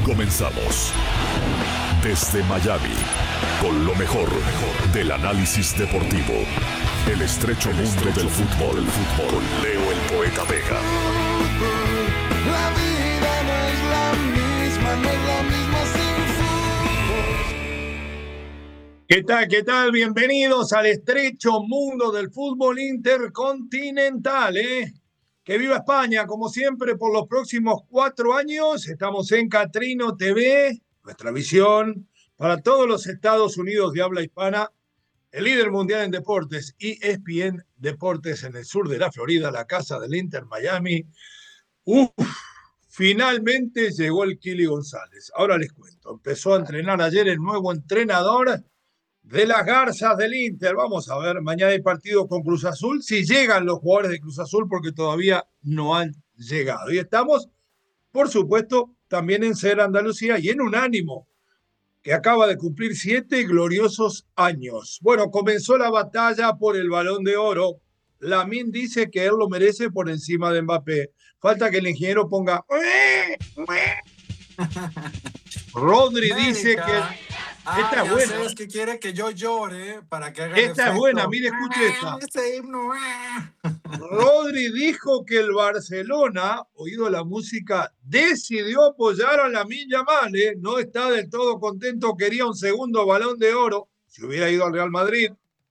Comenzamos. Desde Miami, con lo mejor del análisis deportivo. El estrecho mundo del fútbol. Con Leo el Poeta Vega. La vida no es la misma, no es la misma sin fútbol. ¿Qué tal? Bienvenidos al estrecho mundo del fútbol intercontinental, Que viva España, como siempre, por los próximos 4 años. Estamos en Catrino TV, nuestra visión para todos los Estados Unidos de habla hispana. El líder mundial en deportes, ESPN Deportes en el sur de la Florida, la casa del Inter Miami. Finalmente llegó el Kili González. Ahora les cuento. Empezó a entrenar ayer el nuevo entrenador de las Garzas del Inter. Vamos a ver, mañana hay partido con Cruz Azul, si llegan los jugadores de Cruz Azul, porque todavía no han llegado. Y estamos, por supuesto, también en Ser Andalucía y en Unánimo, que acaba de cumplir 7 gloriosos años. Bueno, comenzó la batalla por el Balón de Oro. Lamine dice que él lo merece por encima de Mbappé. Falta que el ingeniero ponga... Rodri dice que... Esta es buena. Es que quiere que yo llore para que haga esta es buena, mire, escuche esta. Este himno. Rodri dijo que el Barcelona, oído la música, decidió apoyar a Lamine Yamal, no está del todo contento, quería un segundo Balón de Oro, si hubiera ido al Real Madrid.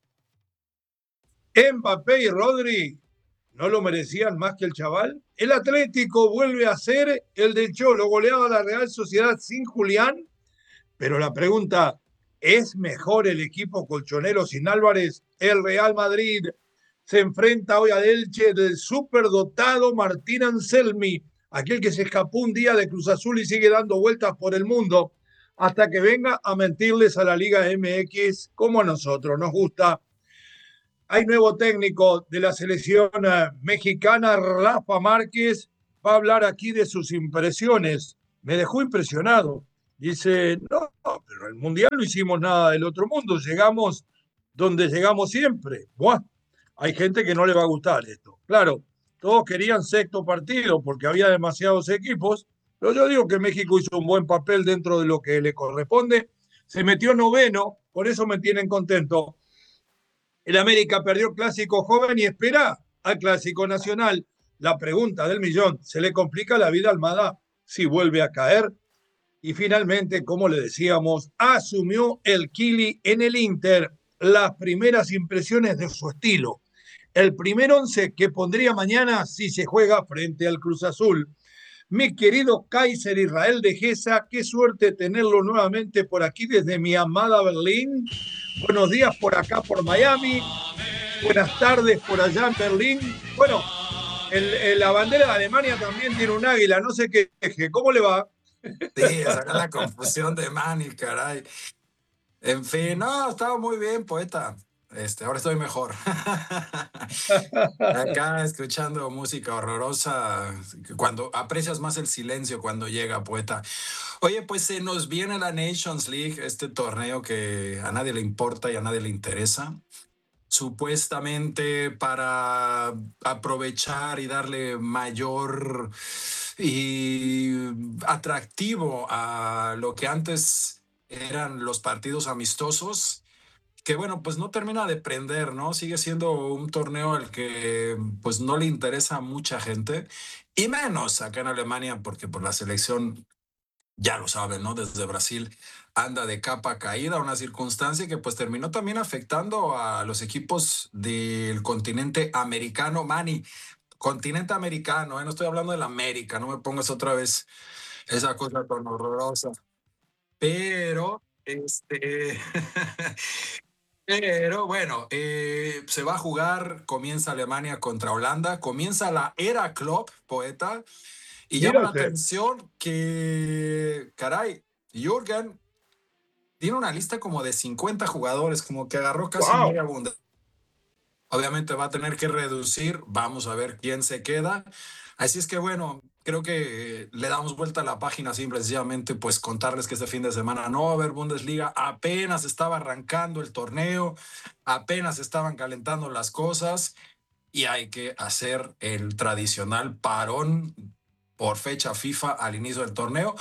Mbappé y Rodri no lo merecían más que el chaval. El Atlético vuelve a ser el del Cholo, goleado a la Real Sociedad sin Julián. Pero la pregunta, ¿es mejor el equipo colchonero sin Álvarez? El Real Madrid se enfrenta hoy al Elche del superdotado Martín Anselmi, aquel que se escapó un día de Cruz Azul y sigue dando vueltas por el mundo hasta que venga a mentirles a la Liga MX como a nosotros nos gusta. Hay nuevo técnico de la selección mexicana, Rafa Márquez, va a hablar aquí de sus impresiones. Me dejó impresionado. Dice, no, pero el Mundial no hicimos nada del otro mundo, llegamos donde llegamos siempre. Buah, hay gente que no le va a gustar esto. Claro, todos querían sexto partido porque había demasiados equipos, pero yo digo que México hizo un buen papel dentro de lo que le corresponde. Se metió noveno, por eso me tienen contento. El América perdió el clásico joven y espera al clásico nacional. La pregunta del millón, ¿se le complica la vida a Almada si vuelve a caer? Y finalmente, como le decíamos, asumió el Kili en el Inter. Las primeras impresiones de su estilo. El primer 11 que pondría mañana si se juega frente al Cruz Azul. Mi querido Kaiser Israel de Gesa, qué suerte tenerlo nuevamente por aquí desde mi amada Berlín. Buenos días por acá, por Miami. Buenas tardes por allá en Berlín. Bueno, la bandera de Alemania también tiene un águila, no sé qué eje. ¿Cómo le va? Sí, saca la confusión de Manny, caray. En fin, no, estaba muy bien, poeta. Ahora estoy mejor. Acá escuchando música horrorosa, cuando aprecias más el silencio cuando llega, poeta. Oye, pues se nos viene la Nations League, este torneo que a nadie le importa y a nadie le interesa. Supuestamente para aprovechar y darle mayor y atractivo a lo que antes eran los partidos amistosos, que bueno, pues no termina de prender, ¿no? Sigue siendo un torneo al que pues no le interesa a mucha gente, y menos acá en Alemania, porque por la selección, ya lo saben, ¿no? Desde Brasil anda de capa caída, una circunstancia que pues terminó también afectando a los equipos del continente americano, Manny. Continente americano, no estoy hablando de la América, no me pongas otra vez esa cosa tan horrorosa. Pero, pero bueno, se va a jugar, comienza Alemania contra Holanda, comienza la era Klopp, poeta, y llama la atención que, caray, Jürgen tiene una lista como de 50 jugadores, como que agarró casi media Bundesliga. Obviamente va a tener que reducir, vamos a ver quién se queda. Así es que bueno, creo que le damos vuelta a la página simplemente, pues contarles que este fin de semana no va a haber Bundesliga, apenas estaba arrancando el torneo, apenas estaban calentando las cosas y hay que hacer el tradicional parón por fecha FIFA al inicio del torneo.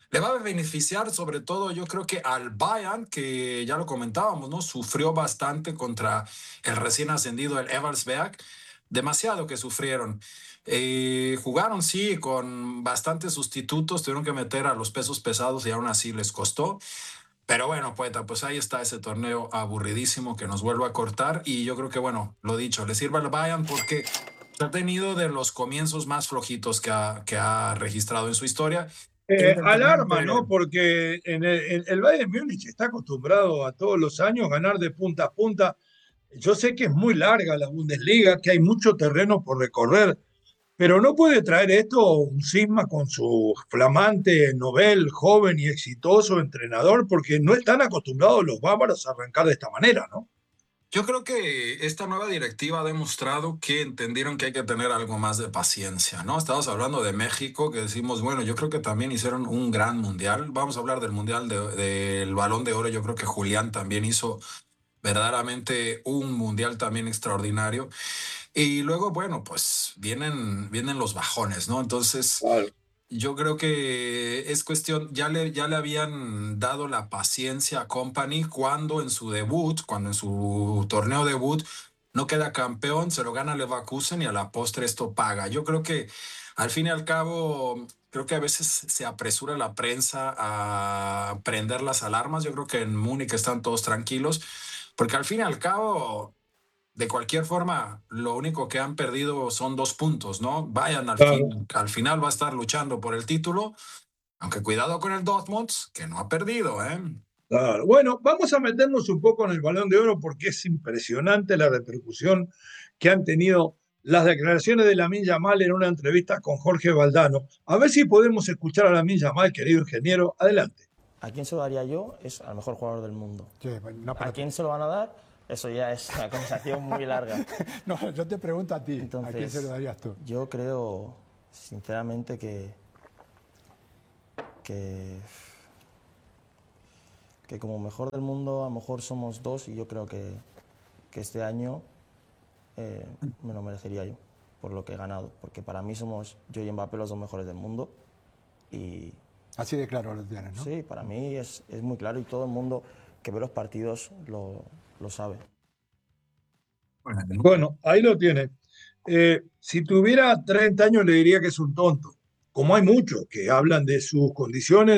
Le va a beneficiar sobre todo, yo creo que al Bayern, que ya lo comentábamos, ¿no? Sufrió bastante contra el recién ascendido, el Eversberg, demasiado que sufrieron. Jugaron, sí, con bastantes sustitutos, tuvieron que meter a los pesos pesados y aún así les costó. Pero bueno, poeta, pues ahí está ese torneo aburridísimo que nos vuelve a cortar y yo creo que, bueno, lo dicho, le sirve al Bayern porque ha tenido de los comienzos más flojitos que ha registrado en su historia. Alarma, ¿no? Evidentemente, Porque el Bayern Múnich está acostumbrado a todos los años ganar de punta a punta. Yo sé que es muy larga la Bundesliga, que hay mucho terreno por recorrer, pero no puede traer esto un cisma con su flamante, novel, joven y exitoso entrenador, porque no están acostumbrados los bávaros a arrancar de esta manera, ¿no? yo creo que esta nueva directiva ha demostrado que entendieron que hay que tener algo más de paciencia, ¿no? Estabas hablando de México, que decimos, bueno, yo creo que también hicieron un gran mundial. Vamos a hablar del mundial del Balón de Oro. Yo creo que Julián también hizo verdaderamente un mundial también extraordinario. Y luego, bueno, pues vienen los bajones, ¿no? Entonces, Claro. yo creo que es cuestión, ya le habían dado la paciencia a Company cuando en su debut, cuando en su torneo debut no queda campeón, se lo gana Leverkusen y a la postre esto paga. Yo creo que al fin y al cabo, creo que a veces se apresura la prensa a prender las alarmas. Yo creo que en Múnich están todos tranquilos, porque al fin y al cabo de cualquier forma, lo único que han perdido son 2 puntos, ¿no? Vayan Claro. al final va a estar luchando por el título, aunque cuidado con el Dortmund, que no ha perdido, ¿eh? Claro. Bueno, vamos a meternos un poco en el Balón de Oro porque es impresionante la repercusión que han tenido las declaraciones de Lamine Yamal en una entrevista con Jorge Valdano. A ver si podemos escuchar a Lamine Yamal, querido ingeniero. Adelante. ¿A quién se lo daría yo? Es al mejor jugador del mundo. Sí, no, ¿A quién se lo van a dar? Eso ya es una conversación muy larga. no, yo te pregunto a ti, Entonces, ¿a quién se lo darías tú? Yo creo, sinceramente, que como mejor del mundo a lo mejor somos dos y yo creo que este año me lo merecería yo por lo que he ganado. Porque para mí somos yo y Mbappé los dos mejores del mundo y Así de claro lo tienes, ¿no? sí, para mí es muy claro y todo el mundo que ve los partidos lo sabe. Bueno, ahí lo tiene. Si tuviera 30 años le diría que es un tonto, como hay muchos que hablan de sus condiciones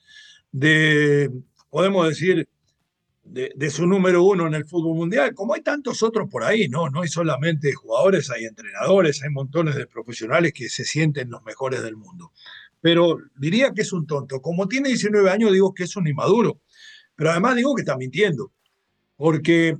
de podemos decir, de su número uno en el fútbol mundial, como hay tantos otros por ahí, ¿no? No hay solamente jugadores, hay entrenadores, hay montones de profesionales que se sienten los mejores del mundo. Pero diría que es un tonto. Como tiene 19 años, digo que es un inmaduro. Pero además digo que está mintiendo, porque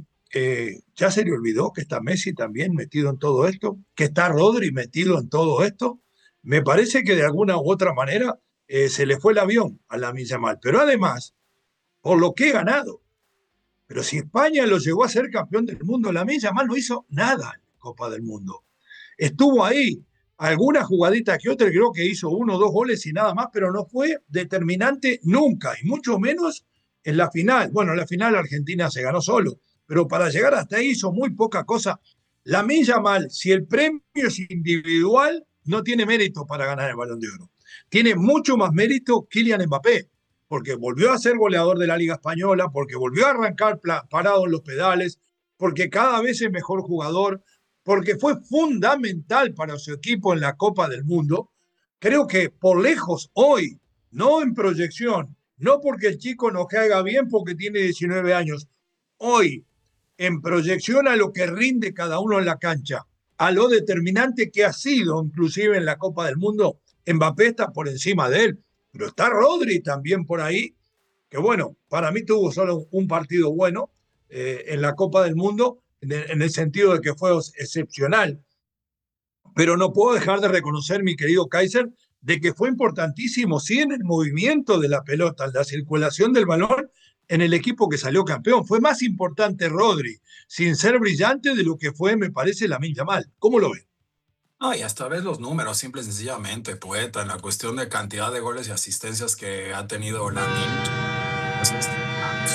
ya se le olvidó que está Messi también metido en todo esto, que está Rodri metido en todo esto. Me parece que de alguna u otra manera se le fue el avión a la Yamal. Pero además, por lo que he ganado, pero si España lo llegó a ser campeón del mundo, la Yamal no hizo nada en la Copa del Mundo. Estuvo ahí, alguna jugadita que otra, creo que hizo 1 o 2 goles y nada más, pero no fue determinante nunca, y mucho menos en la final. Bueno, en la final Argentina se ganó solo, pero para llegar hasta ahí hizo muy poca cosa. Lamine Yamal, si el premio es individual, no tiene mérito para ganar el Balón de Oro. Tiene mucho más mérito Kylian Mbappé, porque volvió a ser goleador de la Liga Española, porque volvió a arrancar parado en los pedales, porque cada vez es mejor jugador, porque fue fundamental para su equipo en la Copa del Mundo. Creo que por lejos hoy, no en proyección, no porque el chico nos caiga bien porque tiene 19 años, hoy en proyección a lo que rinde cada uno en la cancha, a lo determinante que ha sido inclusive en la Copa del Mundo, Mbappé está por encima de él, pero está Rodri también por ahí, que bueno, para mí tuvo solo un partido bueno en la Copa del Mundo, en el sentido de que fue excepcional, pero no puedo dejar de reconocer, mi querido Kaiser, de que fue importantísimo, sí, en el movimiento de la pelota, en la circulación del balón, en el equipo que salió campeón. Fue más importante Rodri, sin ser brillante, de lo que fue, me parece, Lamine Yamal. ¿Cómo lo ven? No, y hasta ves los números, simple y sencillamente, poeta, en la cuestión de cantidad de goles y asistencias que ha tenido Lamine. Pues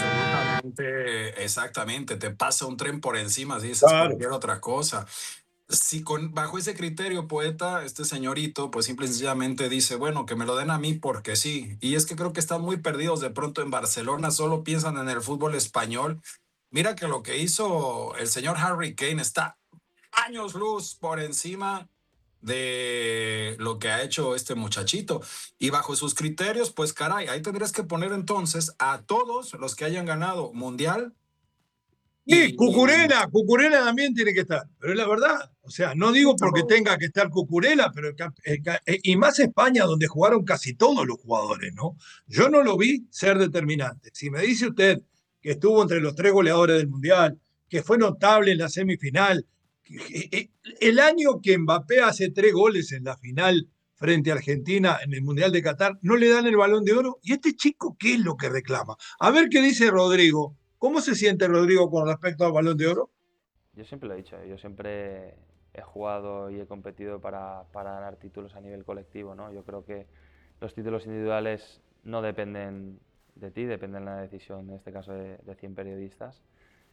absolutamente, exactamente, te pasa un tren por encima, si dices Claro. cualquier otra cosa. si bajo ese criterio, Poeta, este señorito, pues simple y sencillamente dice, bueno, que me lo den a mí porque sí. Y es que creo que están muy perdidos de pronto en Barcelona, solo piensan en el fútbol español. Mira que lo que hizo el señor Harry Kane está años luz por encima de lo que ha hecho este muchachito. Y bajo sus criterios, pues caray, ahí tendrías que poner entonces a todos los que hayan ganado mundial. Sí, Cucurella también tiene que estar, pero es la verdad. O sea, no digo porque tenga que estar Cucurella, pero y más España, donde jugaron casi todos los jugadores, ¿no? Yo no lo vi ser determinante. Si me dice usted que estuvo entre los 3 goleadores del Mundial, que fue notable en la semifinal, el año que Mbappé hace 3 goles en la final frente a Argentina en el Mundial de Qatar, no le dan el Balón de Oro. ¿Y este chico qué es lo que reclama? A ver qué dice Rodrigo. ¿Cómo se siente Rodrigo con respecto al Balón de Oro? Yo siempre lo he dicho, yo siempre he jugado y he competido para ganar títulos a nivel colectivo, ¿no? Yo creo que los títulos individuales no dependen de ti, dependen de la decisión, en este caso de 100 periodistas.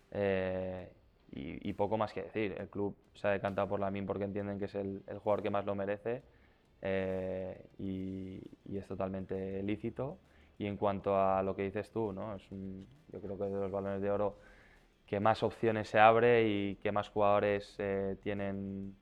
Y poco más que decir, el club se ha decantado por Lamine porque entienden que es el jugador que más lo merece y es totalmente lícito. Y en cuanto a lo que dices tú, ¿no? Yo creo que de los Balones de Oro que más opciones se abre y que más jugadores tienen,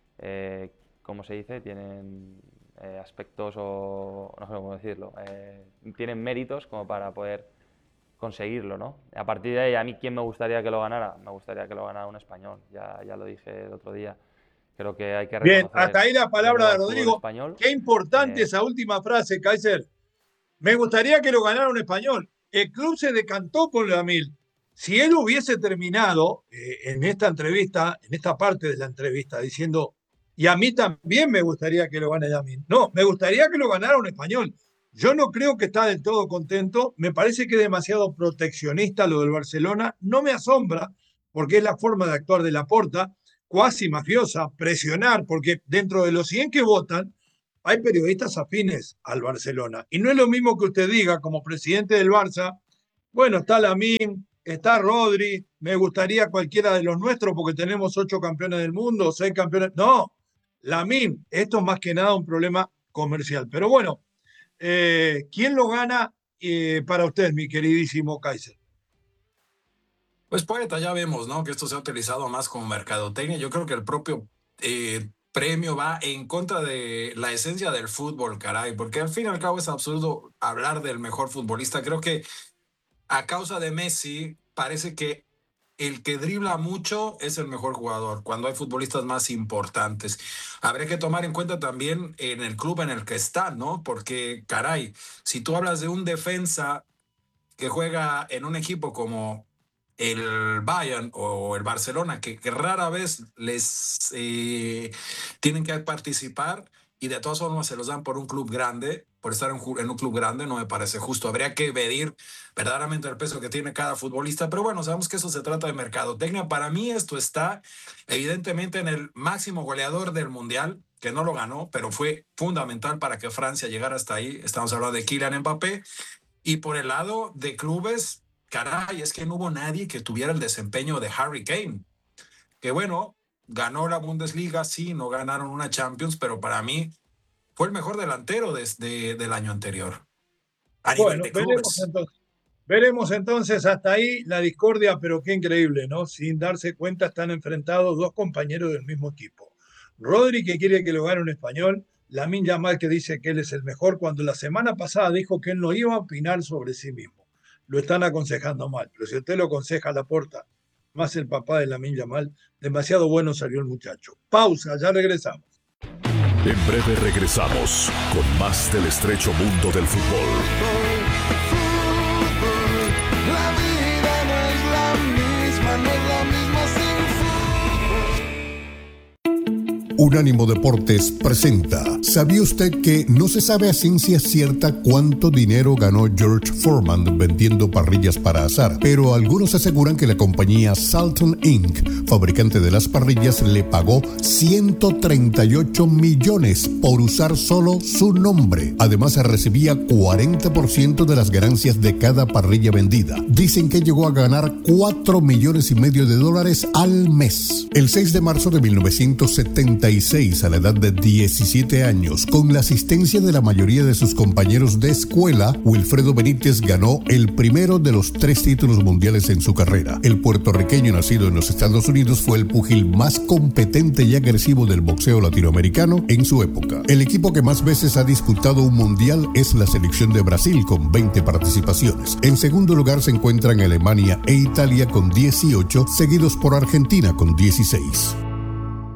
¿cómo se dice? Tienen aspectos o no sé cómo decirlo, tienen méritos como para poder conseguirlo, ¿no? A partir de ahí, a mí, ¿quién me gustaría que lo ganara? Me gustaría que lo ganara un español, ya lo dije el otro día. Creo que hay que reconocer... Bien, hasta ahí la palabra de Rodrigo. Español. Qué importante esa última frase, Kaiser. Me gustaría que lo ganara un español. El club se decantó por Lamine. Si él hubiese terminado en esta entrevista, en esta parte de la entrevista, diciendo, y a mí también me gustaría que lo gane Lamine. No, me gustaría que lo ganara un español. Yo no creo que está del todo contento. Me parece que es demasiado proteccionista lo del Barcelona. No me asombra, porque es la forma de actuar de Laporta, cuasi mafiosa, presionar, porque dentro de los 100 que votan, hay periodistas afines al Barcelona. Y no es lo mismo que usted diga como presidente del Barça, bueno, está Lamine, está Rodri, me gustaría cualquiera de los nuestros porque tenemos 8 campeones del mundo, 6 campeones. No, Lamine, esto es más que nada un problema comercial. Pero bueno, ¿quién lo gana para usted, mi queridísimo Kaiser? Pues Poeta, ya vemos, ¿no? Que esto se ha utilizado más como mercadotecnia. Yo creo que el propio premio va en contra de la esencia del fútbol, caray, porque al fin y al cabo es absurdo hablar del mejor futbolista. Creo que a causa de Messi parece que el que dribla mucho es el mejor jugador, cuando hay futbolistas más importantes. Habría que tomar en cuenta también en el club en el que está, ¿no? Porque, caray, si tú hablas de un defensa que juega en un equipo como el Bayern o el Barcelona, que rara vez les tienen que participar y de todas formas se los dan por un club grande, por estar en un club grande, no me parece justo. Habría que medir verdaderamente el peso que tiene cada futbolista, pero bueno, sabemos que eso se trata de mercadotecnia. Para mí esto está evidentemente en el máximo goleador del Mundial, que no lo ganó, pero fue fundamental para que Francia llegara hasta ahí. Estamos hablando de Kylian Mbappé. Y por el lado de clubes, caray, es que no hubo nadie que tuviera el desempeño de Harry Kane. Que bueno, ganó la Bundesliga, sí, no ganaron una Champions, pero para mí fue el mejor delantero desde el año anterior. Bueno, veremos entonces hasta ahí la discordia, pero qué increíble, ¿no? Sin darse cuenta están enfrentados 2 compañeros del mismo equipo. Rodri, que quiere que lo gane un español, Lamine Yamal, que dice que él es el mejor, cuando la semana pasada dijo que él no iba a opinar sobre sí mismo. Lo están aconsejando mal, pero si usted lo aconseja a Laporta, más el papá de Lamine Yamal, demasiado bueno salió el muchacho. Pausa, ya regresamos. En breve regresamos con más del estrecho mundo del fútbol. La vida no es la misma, no es la misma sin fútbol. Unánimo Deportes presenta: ¿Sabía usted que no se sabe a ciencia cierta cuánto dinero ganó George Foreman vendiendo parrillas para asar? Pero algunos aseguran que la compañía Salton Inc., fabricante de las parrillas, le pagó 138 millones por usar solo su nombre. Además, recibía 40% de las ganancias de cada parrilla vendida. Dicen que llegó a ganar $4,5 millones al mes. El 6 de marzo de 1976, a la edad de 17 años, con la asistencia de la mayoría de sus compañeros de escuela, Wilfredo Benítez ganó el primero de los 3 títulos mundiales en su carrera. El puertorriqueño, nacido en los Estados Unidos, fue el púgil más competente y agresivo del boxeo latinoamericano en su época. El equipo que más veces ha disputado un mundial es la selección de Brasil, con 20 participaciones. En segundo lugar se encuentran Alemania e Italia con 18, seguidos por Argentina con 16.